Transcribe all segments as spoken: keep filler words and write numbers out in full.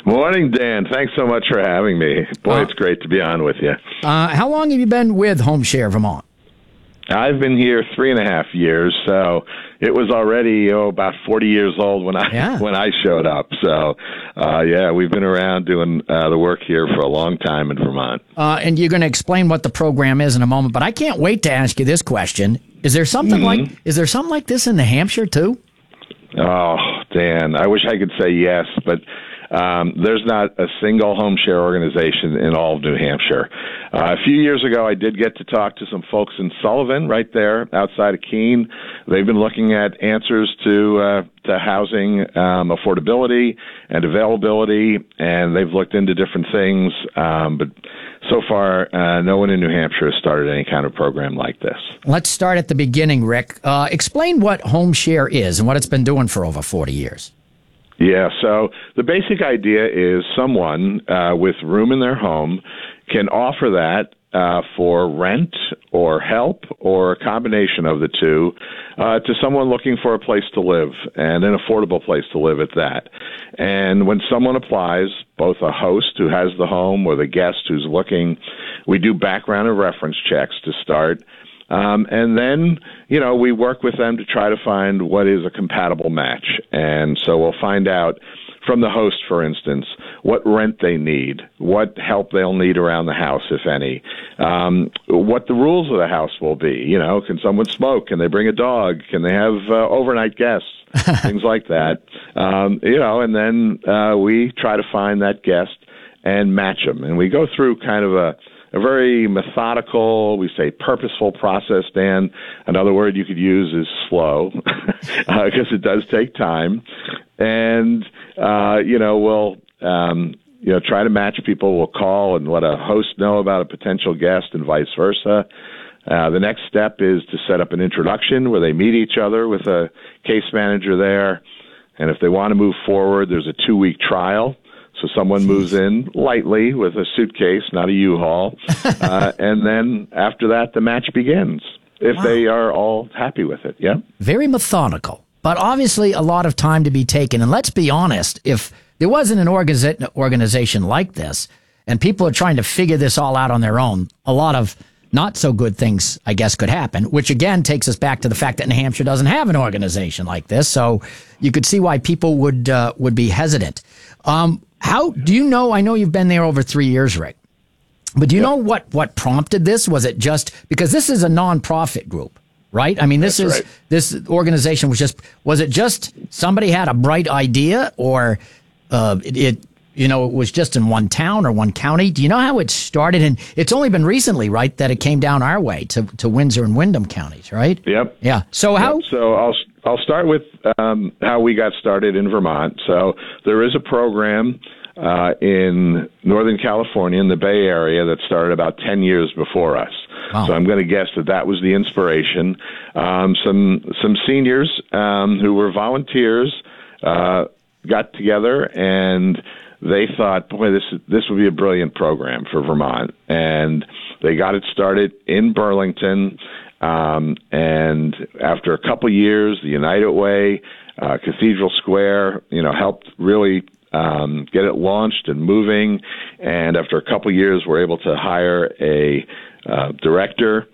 Morning, Dan. Thanks so much for having me. Boy, uh, it's great to be on with you. Uh, how long have you been with HomeShare Vermont? I've been here three and a half years, so it was already oh, about forty years old when I yeah. when I showed up. So, uh, yeah, we've been around doing uh, the work here for a long time in Vermont. Uh, and you're going to explain what the program is in a moment, but I can't wait to ask you this question: Is there something mm-hmm. like is there something like this in New Hampshire too? Oh, Dan, I wish I could say yes, but. Um, there's not a single home share organization in all of New Hampshire. Uh, a few years ago, I did get to talk to some folks in Sullivan, right there outside of Keene. They've been looking at answers to uh, to housing um, affordability and availability, and they've looked into different things. Um, but so far, uh, no one in New Hampshire has started any kind of program like this. Let's start at the beginning, Rick. Uh, explain what HomeShare is and what it's been doing for over forty years. Yeah, so the basic idea is someone uh, with room in their home can offer that uh, for rent or help or a combination of the two uh, to someone looking for a place to live and an affordable place to live at that. And when someone applies, both a host who has the home or the guest who's looking, we do background and reference checks to start. Um, and then, you know, we work with them to try to find what is a compatible match. And so we'll find out from the host, for instance, what rent they need, what help they'll need around the house, if any, um, what the rules of the house will be. You know, can someone smoke? Can they bring a dog? Can they have uh, overnight guests? Things like that. Um, you know, and then uh, we try to find that guest and match them. And we go through kind of a A very methodical, we say purposeful process, Dan. Another word you could use is slow, because uh, it does take time. And, uh, you know, we'll, um, you know, try to match people. We'll call and let a host know about a potential guest and vice versa. Uh, the next step is to set up an introduction where they meet each other with a case manager there. And if they want to move forward, there's a two-week trial. So someone moves in lightly with a suitcase, not a U-Haul, uh, and then after that, the match begins, if wow. they are all happy with it, yeah? Very methodical, but obviously a lot of time to be taken. And let's be honest, if there wasn't an organiza- organization like this, and people are trying to figure this all out on their own, a lot of not so good things, I guess, could happen, which again takes us back to the fact that New Hampshire doesn't have an organization like this. So you could see why people would uh, would be hesitant. Um, how do you know? I know you've been there over three years, Rick, but do you yep. know what, what prompted this? Was it just because this is a nonprofit group, right? I mean, this That's is right. this organization was just was it just somebody had a bright idea, or uh, it, it you know it was just in one town or one county? Do you know how it started? And it's only been recently, right, that it came down our way to, to Windsor and Windham counties, right? Yep. Yeah. So how? Yep. So I'll. I'll start with um, how we got started in Vermont. So there is a program uh, in Northern California, in the Bay Area, that started about ten years before us. Wow. So I'm going to guess that that was the inspiration. Um, some some seniors um, who were volunteers uh, got together, and they thought, boy, this this would be a brilliant program for Vermont. And they got it started in Burlington. Um, and after a couple years, the United Way, uh, Cathedral Square, you know, helped really um, get it launched and moving. And after a couple years, we're able to hire a uh, director.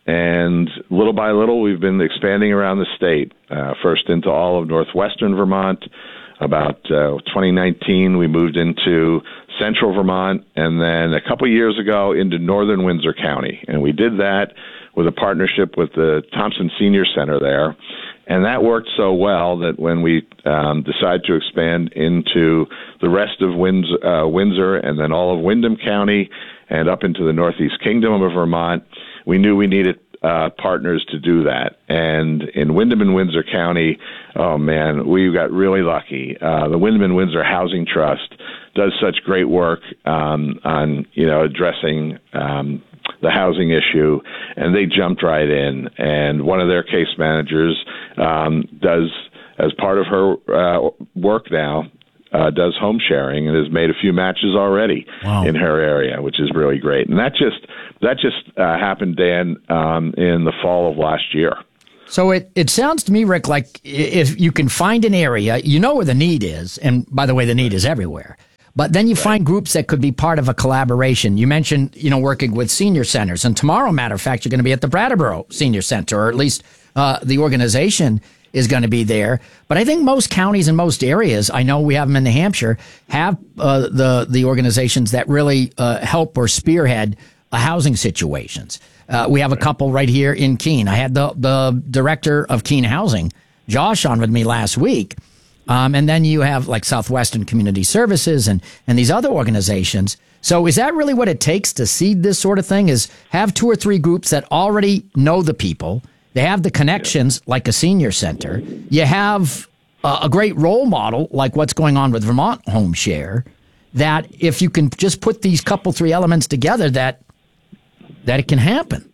And little by little, we've been expanding around the state, uh, first into all of northwestern Vermont. About uh, twenty nineteen, we moved into central Vermont, and then a couple years ago into northern Windsor County. And we did that with a partnership with the Thompson Senior Center there. And that worked so well that when we um, decided to expand into the rest of Windsor, uh, Windsor and then all of Windham County and up into the Northeast Kingdom of Vermont, we knew we needed uh, partners to do that. And in Windham and Windsor County, oh man, we got really lucky. Uh, the Windham and Windsor Housing Trust does such great work um, on, you know, addressing um, the housing issue, and they jumped right in. And one of their case managers um, does, as part of her uh, work now, uh, does home sharing and has made a few matches already wow. in her area, which is really great. And that just that just uh, happened, Dan, um, in the fall of last year. So it, it sounds to me, Rick, like if you can find an area, you know where the need is, and by the way, the need is everywhere. But then you right. find groups that could be part of a collaboration. You mentioned, you know, working with senior centers. And tomorrow, matter of fact, you're going to be at the Brattleboro Senior Center, or at least uh, the organization is going to be there. But I think most counties and most areas, I know we have them in New Hampshire, have uh, the, the organizations that really uh, help or spearhead uh, housing situations. Uh, we have a couple right here in Keene. I had the, the director of Keene Housing, Josh, on with me last week. Um, and then you have like Southwestern Community Services and, and these other organizations. So is that really what it takes to seed this sort of thing, is have two or three groups that already know the people? They have the connections like a senior center. You have a, a great role model like what's going on with Vermont Home Share, that if you can just put these couple, three elements together, that that it can happen.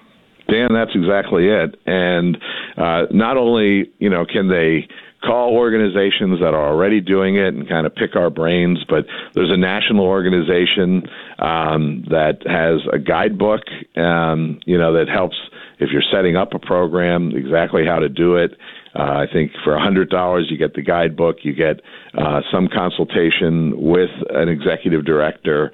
Dan, that's exactly it. And uh, not only, you know, can they call organizations that are already doing it and kind of pick our brains, but there's a national organization um, that has a guidebook, um, you know, that helps if you're setting up a program, exactly how to do it. Uh, I think for one hundred dollars, you get the guidebook, you get uh, some consultation with an executive director,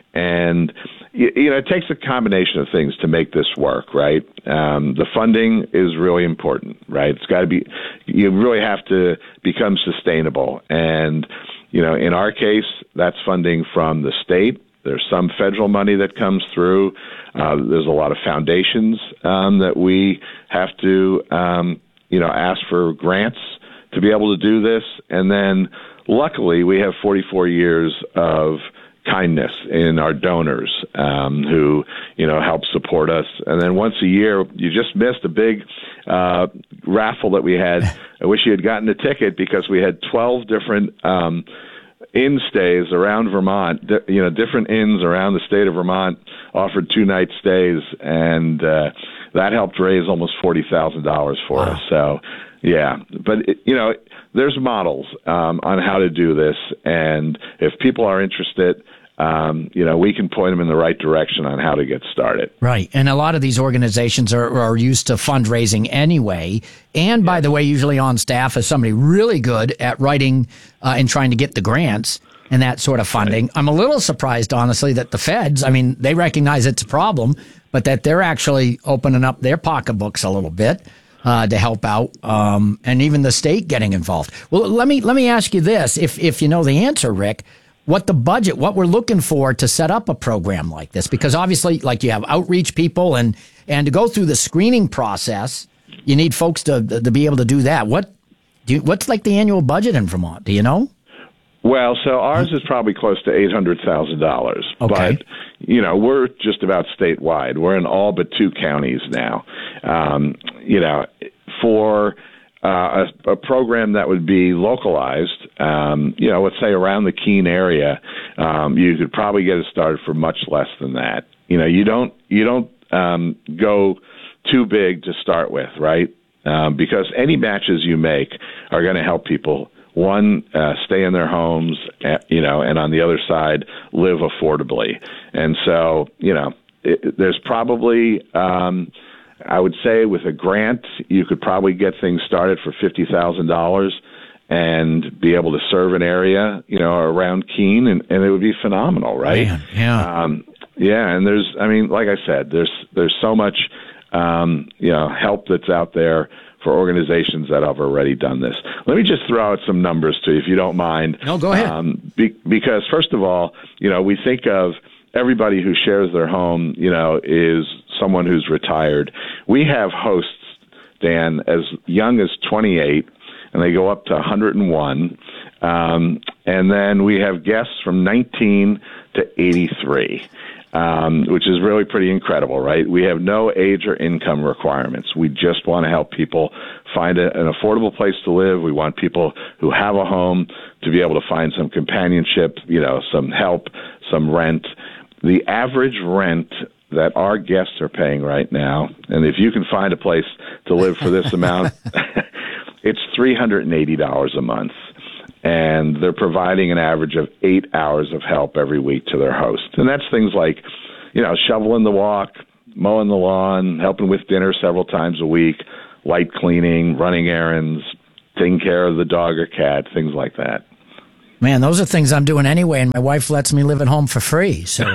and you, you know, it takes a combination of things to make this work, right? Um, the funding is really important, right? It's got to be, you really have to become sustainable. And, you know, in our case, that's funding from the state. There's some federal money that comes through. Uh, there's a lot of foundations um, that we have to, um, you know, ask for grants to be able to do this. And then luckily we have forty-four years of kindness in our donors um, who, you know, help support us. And then once a year, you just missed a big uh, raffle that we had. I wish you had gotten a ticket, because we had twelve different um, inn stays around Vermont. You know, different inns around the state of Vermont offered two-night stays, and uh, that helped raise almost forty thousand dollars for wow. us. So, yeah. But, it, you know, there's models um, on how to do this, and if people are interested, um, you know, we can point them in the right direction on how to get started. Right. And a lot of these organizations are, are used to fundraising anyway. And by yeah. the way, usually on staff is somebody really good at writing uh, and trying to get the grants and that sort of funding. Right. I'm a little surprised, honestly, that the feds, I mean, they recognize it's a problem, but that they're actually opening up their pocketbooks a little bit uh, to help out, um, and even the state getting involved. Well, let me let me ask you this, if if you know the answer, Rick, what the budget, what we're looking for to set up a program like this, because obviously, like, you have outreach people, and and to go through the screening process, you need folks to to be able to do that. What do you, what's like the annual budget in Vermont? Do you know? Well, so ours is probably close to eight hundred thousand dollars. Okay. But, you know, we're just about statewide. We're in all but two counties now. Um, you know, for uh, a, a program that would be localized, um, you know, let's say around the Keene area, um, you could probably get it started for much less than that. You know, you don't you don't um, go too big to start with, right? Um, because any matches you make are going to help people. One, uh, stay in their homes, uh, you know, and on the other side, live affordably. And so, you know, it, there's probably, um, I would say with a grant, you could probably get things started for fifty thousand dollars and be able to serve an area, you know, around Keene, and, and it would be phenomenal, right? Man, yeah. Um, yeah, and there's, I mean, like I said, there's there's so much, um, you know, help that's out there for organizations that have already done this. Let me just throw out some numbers to you, if you don't mind. No, go ahead. Um, be, because first of all, you know, we think of everybody who shares their home, you know, is someone who's retired. We have hosts, Dan, as young as twenty-eight, and they go up to one hundred one. Um, and then we have guests from nineteen to eighty-three. Um, which is really pretty incredible, right? We have no age or income requirements. We just want to help people find a, an affordable place to live. We want people who have a home to be able to find some companionship, you know, some help, some rent. The average rent that our guests are paying right now, and if you can find a place to live for this amount, it's three hundred eighty dollars a month. And they're providing an average of eight hours of help every week to their host. And that's things like, you know, shoveling the walk, mowing the lawn, helping with dinner several times a week, light cleaning, running errands, taking care of the dog or cat, things like that. Man, those are things I'm doing anyway, and my wife lets me live at home for free. So,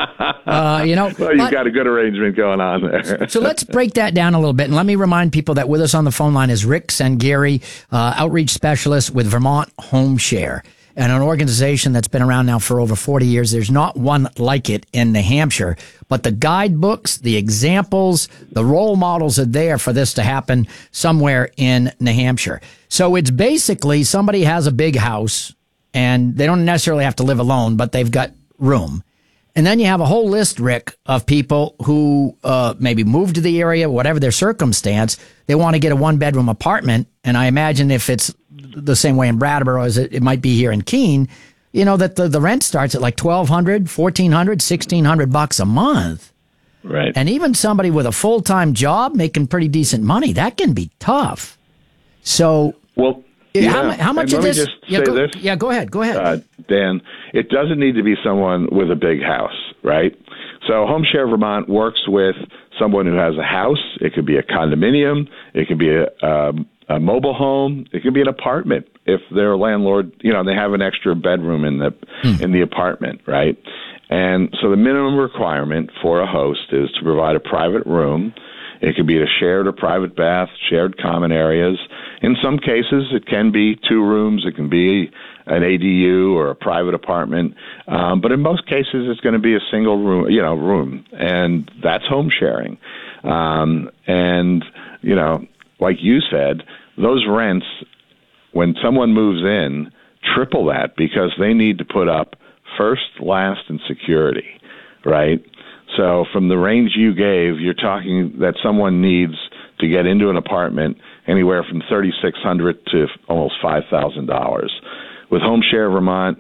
uh, you know. Well, you've but, got a good arrangement going on there. So let's break that down a little bit, and let me remind people that with us on the phone line is Rick Sangiri, uh, outreach specialist with Vermont Home Share, and an organization that's been around now for over forty years. There's not one like it in New Hampshire, but the guidebooks, the examples, the role models are there for this to happen somewhere in New Hampshire. So it's basically somebody has a big house, and they don't necessarily have to live alone, but they've got room. And then you have a whole list, Rick, of people who uh, maybe moved to the area, whatever their circumstance, they want to get a one-bedroom apartment. And I imagine if it's the same way in Brattleboro as it, it might be here in Keene, you know, that the, the rent starts at like twelve hundred, fourteen hundred, sixteen hundred bucks a month. Right. And even somebody with a full-time job making pretty decent money, that can be tough. So, well, yeah. how, how much and of let this? Me just yeah, say go, this. yeah, go ahead. Go ahead. Uh, Dan, it doesn't need to be someone with a big house, right? So Home Share Vermont works with someone who has a house. It could be a condominium. It could be a, a, a mobile home. It could be an apartment if their landlord, you know, they have an extra bedroom in the hmm. in the apartment, right? And so the minimum requirement for a host is to provide a private room. It could be a shared or private bath, shared common areas. In some cases, it can be two rooms. It can be an A D U or a private apartment. Um, but in most cases, it's going to be a single room, you know, room. And that's home sharing. Um, and, you know, like you said, those rents, when someone moves in, triple that because they need to put up first, last, and security, right? So from the range you gave, you're talking that someone needs to get into an apartment anywhere from thirty-six hundred dollars to almost five thousand dollars. With Home Share Vermont,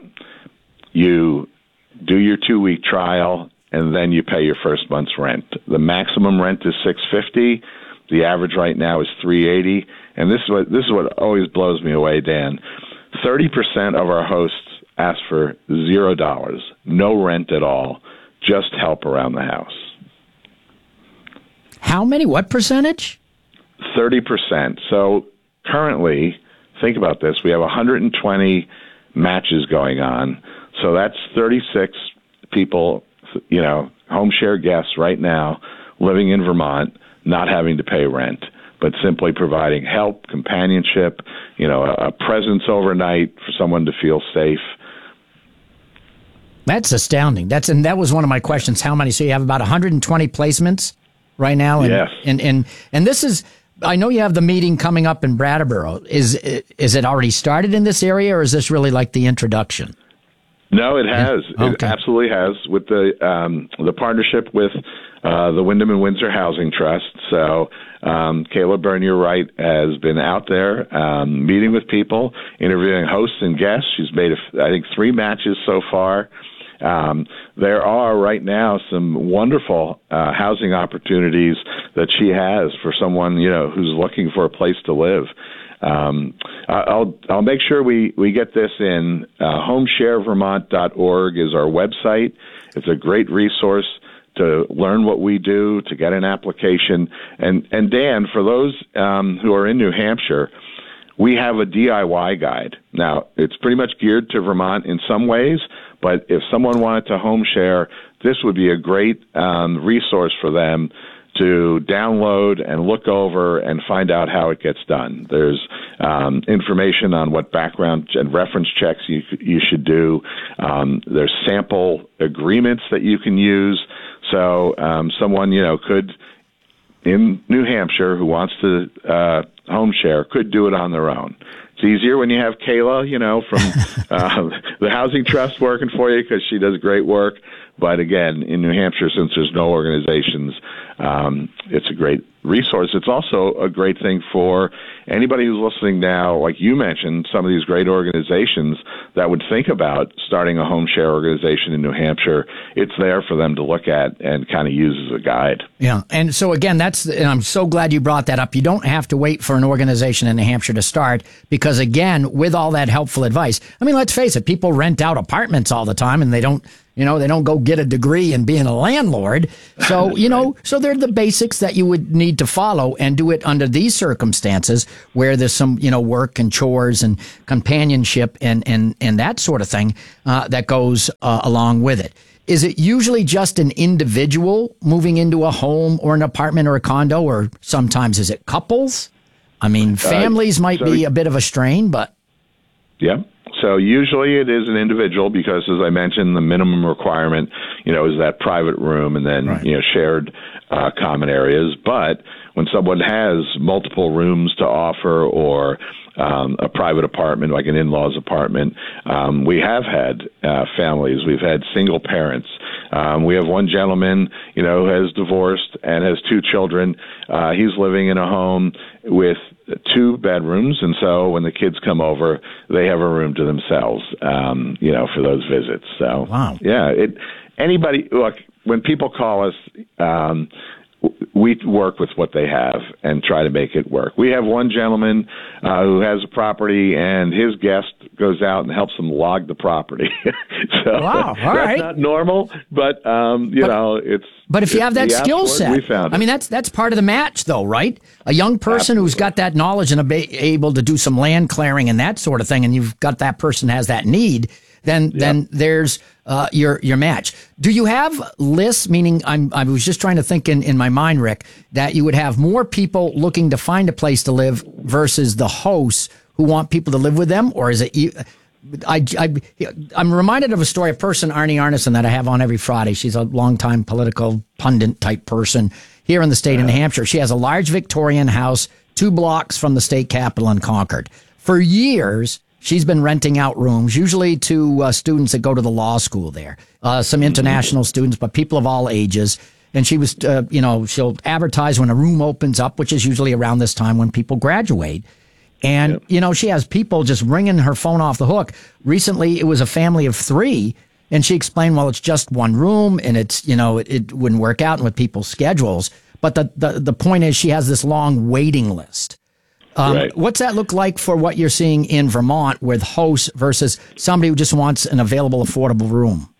you do your two-week trial, and then you pay your first month's rent. The maximum rent is six hundred fifty dollars. The average right now is three hundred eighty dollars. And this is what this is what always blows me away, Dan. thirty percent of our hosts ask for zero dollars, no rent at all. Just help around the house. How many? What percentage? thirty percent. So currently, think about this, we have one hundred twenty matches going on. So that's thirty-six people, you know, home share guests right now living in Vermont, not having to pay rent, but simply providing help, companionship, you know, a, a presence overnight for someone to feel safe. That's astounding. That's and that was one of my questions. How many? So you have about one hundred twenty placements right now. And, yes. And and and this is. I know you have the meeting coming up in Brattleboro. Is is it already started in this area, or is this really like the introduction? No, it has. Okay. It absolutely has. With the um, the partnership with uh, the Wyndham and Windsor Housing Trust. So um, Kayla Bernier-Wright has been out there um, meeting with people, interviewing hosts and guests. She's made, a, I think, three matches so far. Um, there are right now some wonderful uh, housing opportunities that she has for someone, you know, who's looking for a place to live. Um, I'll I'll make sure we, we get this in. Uh, home share vermont dot org is our website. It's a great resource to learn what we do, to get an application. And, and Dan, for those um, who are in New Hampshire, we have a D I Y guide. Now, it's pretty much geared to Vermont in some ways, but if someone wanted to home share, this would be a great um, resource for them to download and look over and find out how it gets done. There's um, information on what background and reference checks you you should do. Um, there's sample agreements that you can use. So um, someone, you know, could, in New Hampshire, who wants to uh, home share, could do it on their own. It's easier when you have Kayla, you know, from uh, the Housing Trust working for you because she does great work. But again, in New Hampshire, since there's no organizations, um, it's a great resource. It's also a great thing for anybody who's listening now, like you mentioned, some of these great organizations that would think about starting a home share organization in New Hampshire. It's there for them to look at and kind of use as a guide. Yeah. And so again, that's, and I'm so glad you brought that up. You don't have to wait for an organization in New Hampshire to start because again, with all that helpful advice, I mean, let's face it, people rent out apartments all the time and they don't, You know, they don't go get a degree in being a landlord. So, you know, so they're the basics that you would need to follow and do it under these circumstances where there's some, you know, work and chores and companionship and, and, and that sort of thing uh, that goes uh, along with it. Is it usually just an individual moving into a home or an apartment or a condo, or sometimes is it couples? I mean, families uh, might so, be a bit of a strain, but. Yeah. So usually it is an individual because, as I mentioned, the minimum requirement, you know, is that private room and then, right. you know, shared uh, common areas. But when someone has multiple rooms to offer or um, a private apartment, like an in-laws apartment, um, we have had uh, families. We've had single parents. Um, we have one gentleman, you know, who has divorced and has two children. Uh, he's living in a home with two bedrooms, and so when the kids come over, they have a room to themselves, um, you know, for those visits. So, wow. yeah, it, anybody, look, when people call us, um, we work with what they have and try to make it work. We have one gentleman uh, who has a property, and his guest goes out and helps him log the property. so wow, all that's right. not normal, but um, you but, know, it's. But if you have that skill set, we found it. I mean, that's that's part of the match, though, right? A young person Absolutely. Who's got that knowledge and able to do some land clearing and that sort of thing, and you've got that person has that need. Then, yep. then there's uh, your your match. Do you have lists? Meaning, I'm I was just trying to think in, in my mind, Rick, that you would have more people looking to find a place to live versus the hosts who want people to live with them, or is it? I, I I'm reminded of a story. A person, Arnie Arneson, that I have on every Friday. She's a longtime political pundit type person here in the state yeah. of New Hampshire. She has a large Victorian house two blocks from the state capitol in Concord. For years, she's been renting out rooms, usually to uh, students that go to the law school there, uh, some international students, but people of all ages. And she was, uh, you know, she'll advertise when a room opens up, which is usually around this time when people graduate. And, yep. you know, she has people just ringing her phone off the hook. Recently, it was a family of three, and she explained, well, it's just one room, and it's, you know, it, it wouldn't work out with people's schedules. But the, the, the point is she has this long waiting list. Um, right. What's that look like for what you're seeing in Vermont with hosts versus somebody who just wants an available, affordable room?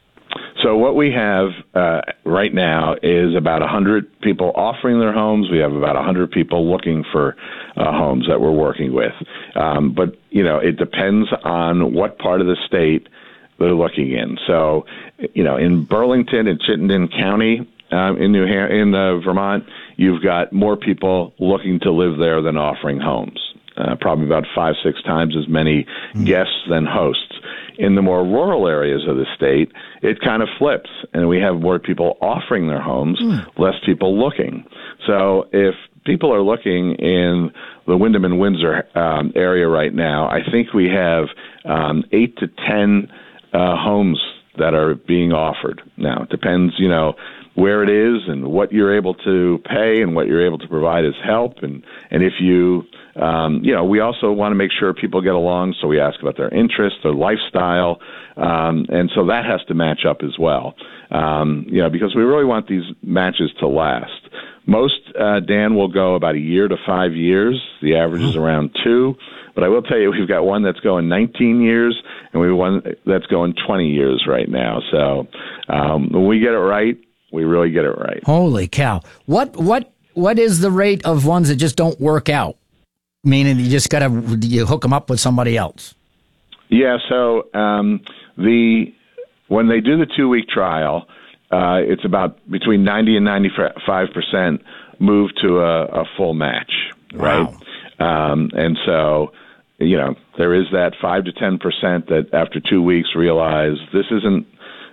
So what we have uh, right now is about one hundred people offering their homes. We have about one hundred people looking for uh, homes that we're working with. Um, but, you know, it depends on what part of the state they're looking in. So, you know, in Burlington and Chittenden County, Um, in New Ham- in uh, Vermont, you've got more people looking to live there than offering homes. Uh, probably about five, six times as many mm. guests than hosts. In the more rural areas of the state, it kind of flips, and we have more people offering their homes, mm. less people looking. So if people are looking in the Windham and Windsor um, area right now, I think we have um, eight to ten uh, homes that are being offered. Now, it depends, you know, where it is and what you're able to pay and what you're able to provide as help. And, and if you, um, you know, we also want to make sure people get along, so we ask about their interests, their lifestyle, um, and so that has to match up as well, um, you know, because we really want these matches to last. Most, uh, Dan, will go about a year to five years. The average is around two. But I will tell you, we've got one that's going nineteen years, and we have one that's going twenty years right now. So um, when we get it right, we really get it right. Holy cow. What what what is the rate of ones that just don't work out? Meaning you just got to you hook them up with somebody else? Yeah, so um, the when they do the two-week trial, uh, it's about between ninety and ninety-five percent move to a, a full match, right? Wow. Um, and so, you know, there is that five to ten percent that after two weeks realize this isn't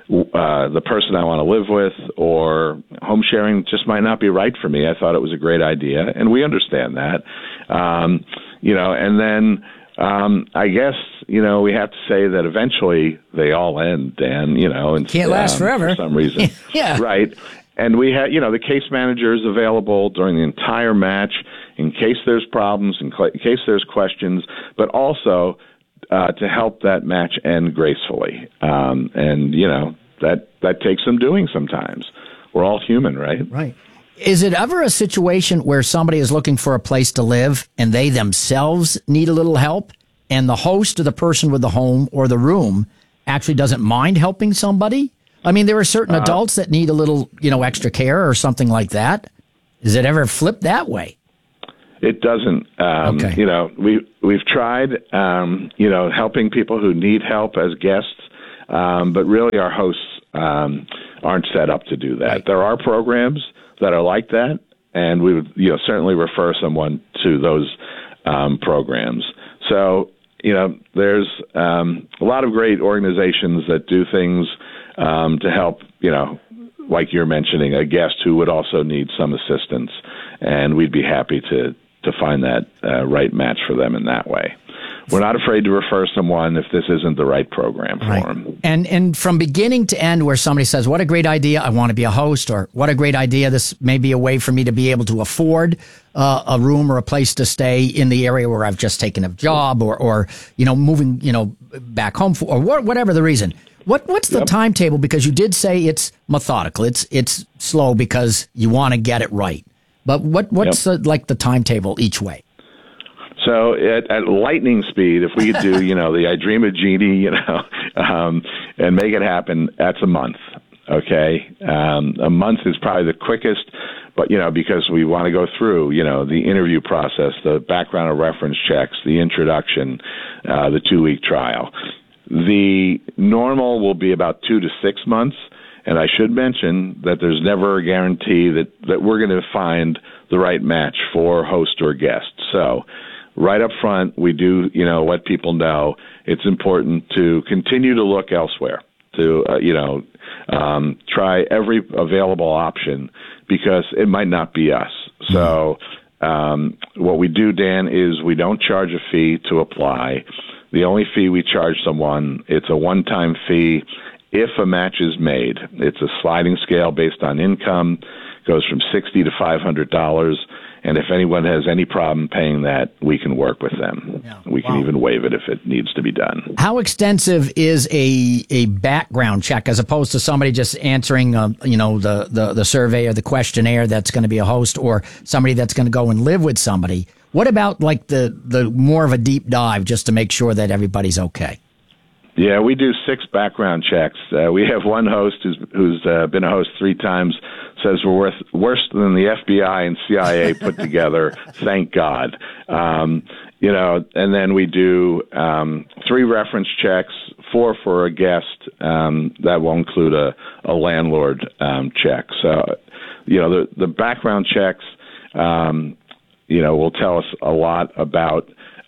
Uh, the person I want to live with, or home sharing just might not be right for me. I thought it was a great idea, and we understand that. Um, you know, and then um, I guess, you know, we have to say that eventually they all end, Dan, you know. And, Can't last um, forever. For some reason. Yeah. Right. And we have, you know, the case manager is available during the entire match in case there's problems, in, cl- in case there's questions, but also uh, to help that match end gracefully. Um, and, you know, that, that takes some doing sometimes. We're all human, right? Right. Is it ever a situation where somebody is looking for a place to live and they themselves need a little help, and the host or the person with the home or the room actually doesn't mind helping somebody? I mean, there are certain uh, adults that need a little, you know, extra care or something like that. Does it ever flip that way? It doesn't. Um, okay. You know, we we've tried, um, you know, helping people who need help as guests, um, but really our hosts um, aren't set up to do that. Right. There are programs that are like that, and we would, you know, certainly refer someone to those um, programs. So, you know, there's um, a lot of great organizations that do things um, to help, you know, like you're mentioning, a guest who would also need some assistance, and we'd be happy to to find that uh, right match for them in that way. We're not afraid to refer someone if this isn't the right program for right. them. And and from beginning to end, where somebody says, what a great idea, I want to be a host, or what a great idea, this may be a way for me to be able to afford uh, a room or a place to stay in the area where I've just taken a job, or, or you know, moving, you know, back home, for, or whatever the reason. What What's the yep. timetable? Because you did say it's methodical. It's it's slow because you want to get it right. But what what's yep. the, like the timetable each way? So at, at lightning speed, if we could do, you know, the I Dream of Jeannie, you know, um, and make it happen, that's a month. Okay, um, a month is probably the quickest, but you know, because we want to go through, you know, the interview process, the background and reference checks, the introduction, uh, the two week trial. The normal will be about two to six months. And I should mention that there's never a guarantee that, that we're going to find the right match for host or guest. So right up front, we do, you know, let people know it's important to continue to look elsewhere, to, uh, you know, um, try every available option because it might not be us. So um, what we do, Dan, is we don't charge a fee to apply. The only fee we charge someone, it's a one-time fee. If a match is made, it's a sliding scale based on income, goes from sixty dollars to five hundred dollars, and if anyone has any problem paying that, we can work with them. Yeah. We can wow. even waive it if it needs to be done. How extensive is a a background check as opposed to somebody just answering, uh, you know, the, the, the survey or the questionnaire that's going to be a host, or somebody that's going to go and live with somebody? What about like the, the more of a deep dive just to make sure that everybody's okay? Yeah, we do six background checks. Uh, we have one host who's who's uh, been a host three times, says we're worth, worse than the F B I and C I A put together. Thank God. Um, you know, and then we do um, three reference checks, four for a guest. Um, that will include a, a landlord um, check. So, you know, the, the background checks, um, you know, will tell us a lot about,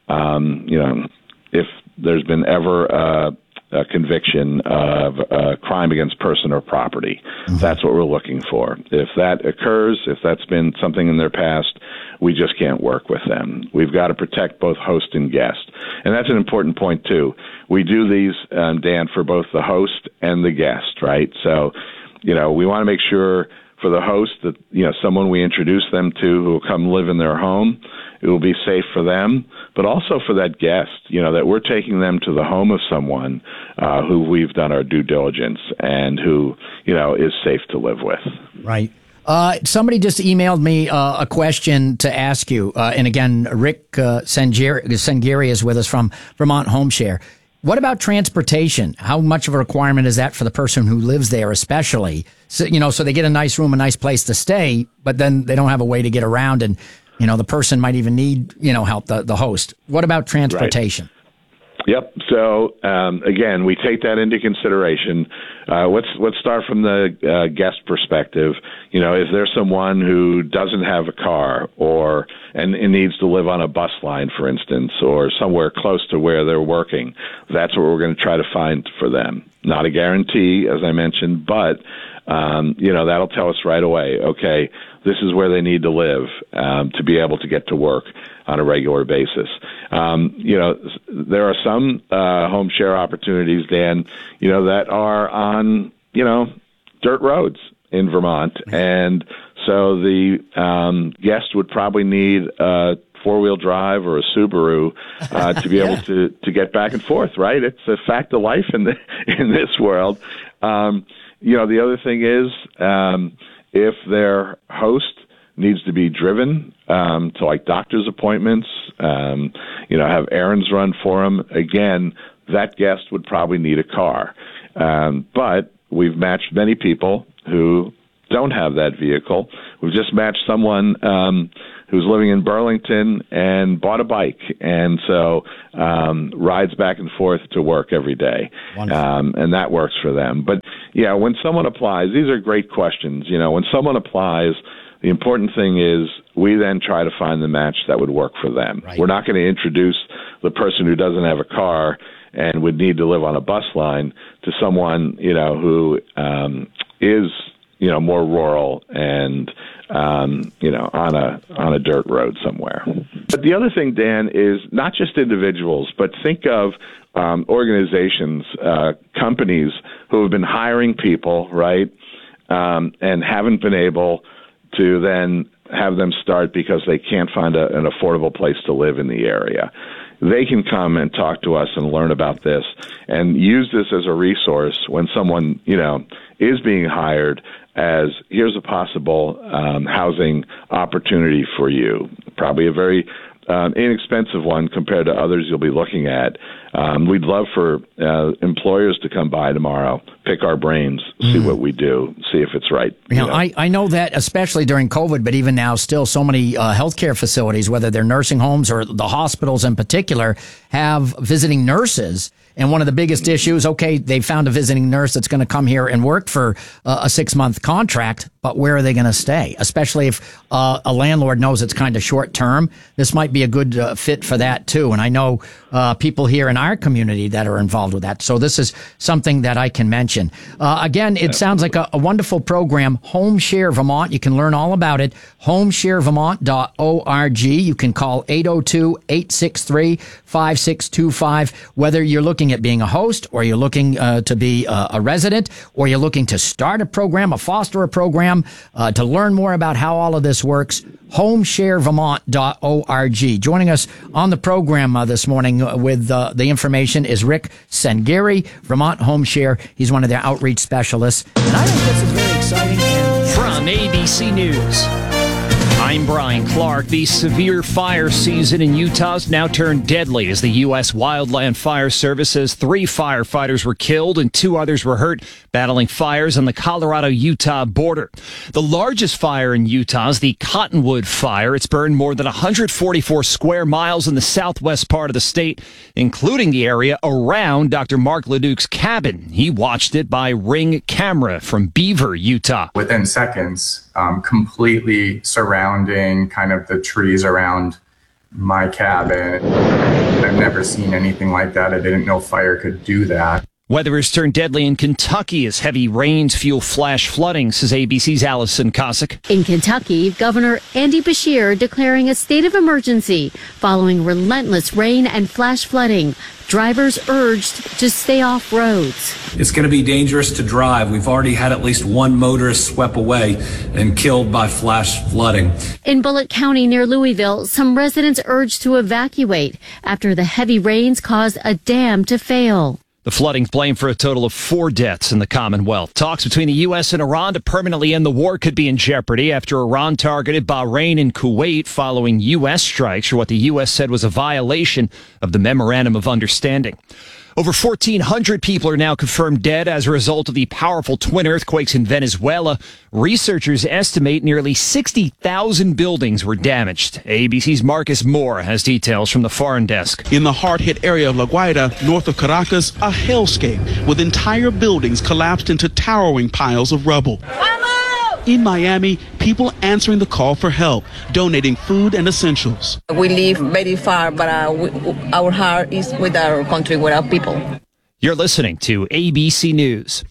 um, you know, if there's been ever uh, a conviction of a crime against person or property. Mm-hmm. That's what we're looking for. If that occurs, if that's been something in their past, we just can't work with them. We've got to protect both host and guest. And that's an important point, too. We do these, um, Dan, for both the host and the guest, right? So, you know, we want to make sure for the host that, you know, someone we introduce them to who will come live in their home, it will be safe for them, but also for that guest, you know, that we're taking them to the home of someone uh, who we've done our due diligence and who, you know, is safe to live with. Right. Uh, somebody just emailed me uh, a question to ask you. Uh, and again, Rick uh, Sengeri is with us from Vermont Homeshare. What about transportation? How much of a requirement is that for the person who lives there, especially? So, you know, so they get a nice room, a nice place to stay, but then they don't have a way to get around, and you know, the person might even need, you know, help, the, the host. What about transportation? Right. Yep. So, um, again, we take that into consideration. Uh, let's let's start from the uh, guest perspective. You know, is there someone who doesn't have a car or and, and needs to live on a bus line, for instance, or somewhere close to where they're working? That's what we're going to try to find for them. Not a guarantee, as I mentioned, but, um, you know, that'll tell us right away, okay, this is where they need to live um, to be able to get to work on a regular basis. Um, you know, there are some uh, home share opportunities, Dan, you know, that are on, you know, dirt roads in Vermont. And so the um, guest would probably need a four-wheel drive or a Subaru uh, to be yeah. able to, to get back and forth, right? It's a fact of life in the, in this world. Um, you know, the other thing is, um, if their host needs to be driven um, to like doctor's appointments, um, you know, have errands run for them, again, that guest would probably need a car. Um, but we've matched many people who don't have that vehicle. We've just matched someone um, who's living in Burlington and bought a bike, and so um, rides back and forth to work every day, um, and that works for them. But, yeah, when someone applies, these are great questions. You know, when someone applies, the important thing is we then try to find the match that would work for them. Right. We're not going to introduce the person who doesn't have a car and would need to live on a bus line to someone, you know, who um, is, you know, more rural and, um, you know, on a on a dirt road somewhere. But the other thing, Dan, is not just individuals, but think of um, organizations, uh, companies who have been hiring people, right, um, and haven't been able to then have them start because they can't find a, an affordable place to live in the area. They can come and talk to us and learn about this and use this as a resource when someone, you know, is being hired as here's a possible um, housing opportunity for you. Probably a very um, inexpensive one compared to others you'll be looking at. Um, we'd love for uh, employers to come by tomorrow, pick our brains, see mm. what we do, see if it's right. You know, you know. I, I know that especially during COVID, but even now still so many uh, healthcare facilities, whether they're nursing homes or the hospitals in particular, have visiting nurses. And one of the biggest issues, okay, they found a visiting nurse that's going to come here and work for uh, a six-month contract, but where are they going to stay? Especially if uh, a landlord knows it's kind of short-term. This might be a good uh, fit for that, too. And I know uh, people here in our community that are involved with that. So this is something that I can mention. Uh, again, it sounds like a, a wonderful program, Home Share Vermont. You can learn all about it, home share vermont dot org. You can call eight oh two, eight six three, five six two five, whether you're looking at being a host, or you're looking uh, to be uh, a resident, or you're looking to start a program, a foster a program, uh, to learn more about how all of this works, home share vermont dot org. Joining us on the program uh, this morning with uh, the information is Rick Sengeri, Vermont Home Share. He's one of their outreach specialists. And I think this is very exciting. And from A B C News, I'm Brian Clark. The severe fire season in Utah's now turned deadly as the U S Wildland Fire Service says three firefighters were killed and two others were hurt battling fires on the Colorado-Utah border. The largest fire in Utah is the Cottonwood Fire. It's burned more than one hundred forty-four square miles in the southwest part of the state, including the area around Doctor Mark Leduc's cabin. He watched it by Ring camera from Beaver, Utah. Within seconds, um, completely surrounding kind of the trees around my cabin. I've never seen anything like that. I didn't know fire could do that. Weather has turned deadly in Kentucky as heavy rains fuel flash flooding, says A B C's Allison Cossack. In Kentucky, Governor Andy Beshear declaring a state of emergency following relentless rain and flash flooding. Drivers urged to stay off roads. It's going to be dangerous to drive. We've already had at least one motorist swept away and killed by flash flooding. In Bullitt County near Louisville, some residents urged to evacuate after the heavy rains caused a dam to fail. The flooding's blamed for a total of four deaths in the Commonwealth. Talks between the U S and Iran to permanently end the war could be in jeopardy after Iran targeted Bahrain and Kuwait following U S strikes for what the U S said was a violation of the Memorandum of Understanding. Over fourteen hundred people are now confirmed dead as a result of the powerful twin earthquakes in Venezuela. Researchers estimate nearly sixty thousand buildings were damaged. A B C's Marcus Moore has details from the foreign desk. In the hard-hit area of La Guaira, north of Caracas, a hellscape with entire buildings collapsed into towering piles of rubble. In Miami, people answering the call for help, donating food and essentials. We live very far, but uh, we, our heart is with our country, with our people. You're listening to A B C News.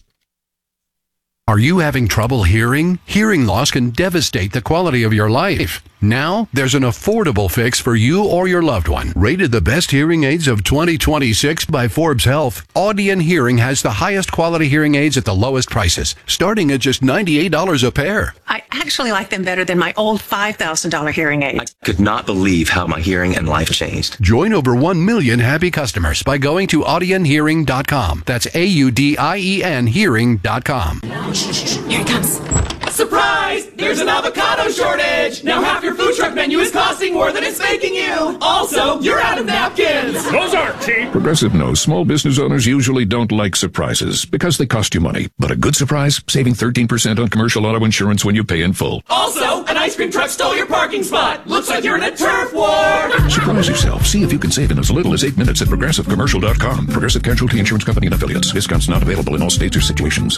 Are you having trouble hearing? Hearing loss can devastate the quality of your life. Now, there's an affordable fix for you or your loved one. Rated the best hearing aids of twenty twenty-six by Forbes Health, Audion Hearing has the highest quality hearing aids at the lowest prices, starting at just ninety-eight dollars a pair. I actually like them better than my old five thousand dollars hearing aid. I could not believe how my hearing and life changed. Join over one million happy customers by going to audion hearing dot com. That's A U D I E N hearing dot com. Here it comes. Surprise! There's an avocado shortage! Now half your food truck menu is costing more than it's making you! Also, you're out of napkins! Those aren't cheap! Progressive knows small business owners usually don't like surprises because they cost you money. But a good surprise, saving thirteen percent on commercial auto insurance when you pay in full. Also, an ice cream truck stole your parking spot! Looks like you're in a turf war! Surprise yourself. See if you can save in as little as eight minutes at progressive commercial dot com. Progressive Casualty Insurance Company and affiliates. Discounts not available in all states or situations.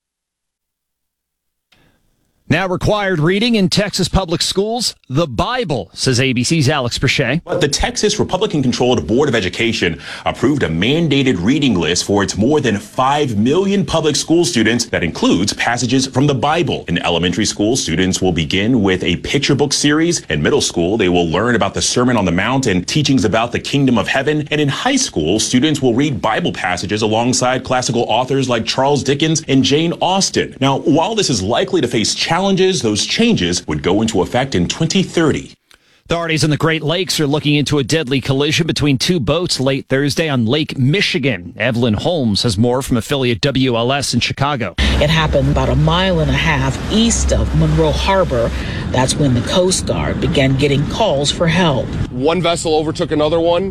Now required reading in Texas public schools, the Bible, says A B C's Alex Brachet. But the Texas Republican-controlled Board of Education approved a mandated reading list for its more than five million public school students that includes passages from the Bible. In elementary school, students will begin with a picture book series. In middle school, they will learn about the Sermon on the Mount and teachings about the kingdom of heaven. And in high school, students will read Bible passages alongside classical authors like Charles Dickens and Jane Austen. Now, while this is likely to face challenges, Challenges, those changes would go into effect in twenty thirty. Authorities in the Great Lakes are looking into a deadly collision between two boats late Thursday on Lake Michigan. Evelyn Holmes has more from affiliate W L S in Chicago. It happened about a mile and a half east of Monroe Harbor. That's when the Coast Guard began getting calls for help. One vessel overtook another one,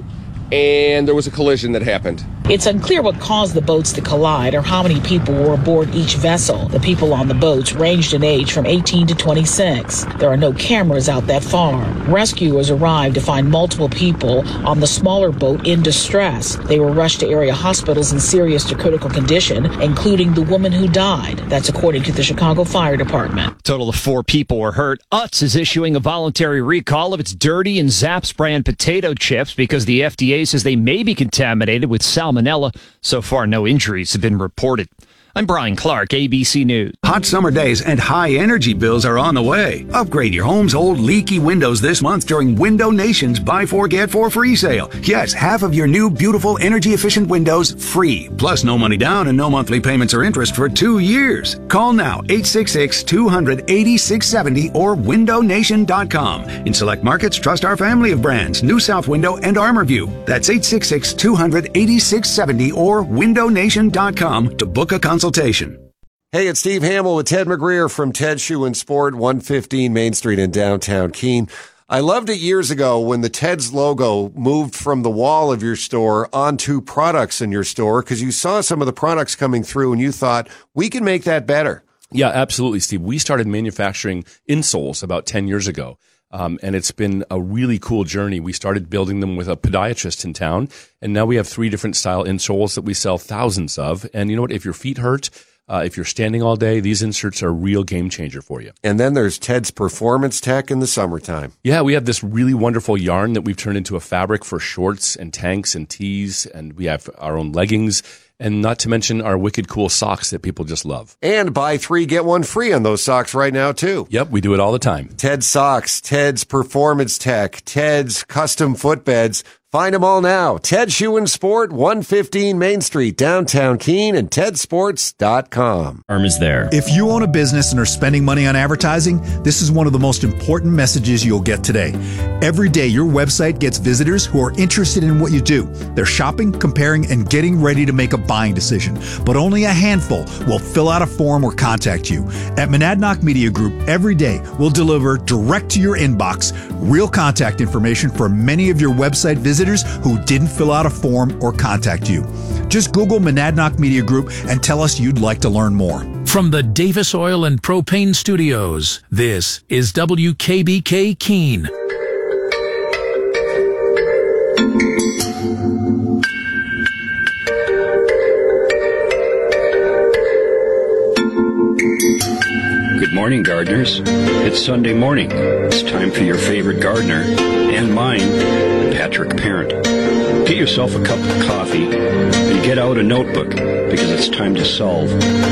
and there was a collision that happened. It's unclear what caused the boats to collide or how many people were aboard each vessel. The people on the boats ranged in age from eighteen to twenty-six. There are no cameras out that far. Rescuers arrived to find multiple people on the smaller boat in distress. They were rushed to area hospitals in serious to critical condition, including the woman who died. That's according to the Chicago Fire Department. A total of four people were hurt. Utz is issuing a voluntary recall of its Dirty and Zapp's brand potato chips because the F D A says they may be contaminated with salmonella. So far, no injuries have been reported. I'm Brian Clark, A B C News. Hot summer days and high energy bills are on the way. Upgrade your home's old leaky windows this month during Window Nation's Buy Four Get Four free sale. Yes, half of your new beautiful energy efficient windows free. Plus no money down and no monthly payments or interest for two years. Call now eight six six, two hundred, eighty-six seventy or window nation dot com. In select markets, trust our family of brands, New South Window and ArmorView. That's eight six six, two hundred, eighty-six seventy or window nation dot com to book a consultation. Hey, it's Steve Hamill with Ted McGreer from Ted Shoe and Sport, one fifteen Main Street in downtown Keene. I loved it years ago when the Ted's logo moved from the wall of your store onto products in your store because you saw some of the products coming through and you thought, we can make that better. Yeah, absolutely, Steve. We started manufacturing insoles about ten years ago. Um, and it's been a really cool journey. We started building them with a podiatrist in town, and now we have three different style insoles that we sell thousands of. And you know what? If your feet hurt, uh, if you're standing all day, these inserts are a real game changer for you. And then there's Ted's Performance Tech in the summertime. Yeah, we have this really wonderful yarn that we've turned into a fabric for shorts and tanks and tees, and we have our own leggings. And not to mention our wicked cool socks that people just love. And buy three, get one free on those socks right now, too. Yep, we do it all the time. Ted's Socks, Ted's Performance Tech, Ted's Custom Footbeds. Find them all now. Ted Shoe and Sport, one fifteen Main Street, downtown Keene, and ted sports dot com. Arm is there. If you own a business and are spending money on advertising, this is one of the most important messages you'll get today. Every day, your website gets visitors who are interested in what you do. They're shopping, comparing, and getting ready to make a buying decision. But only a handful will fill out a form or contact you. At Monadnock Media Group, every day, we'll deliver direct to your inbox real contact information for many of your website visitors who didn't fill out a form or contact you. Just Google Monadnock Media Group and tell us you'd like to learn more. From the Davis Oil and Propane Studios, this is W K B K Keene. Good morning, gardeners. It's Sunday morning. It's time for your favorite gardener and mine, Patrick Parent. Get yourself a cup of coffee and get out a notebook because it's time to solve